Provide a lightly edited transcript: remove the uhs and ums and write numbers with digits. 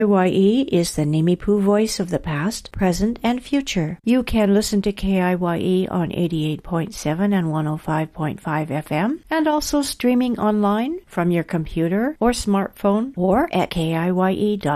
KIYE is the Nimipu voice of the past, present, and future. You can listen to KIYE on 88.7 and 105.5 FM, and also streaming online from your computer or smartphone or at KIYE.org.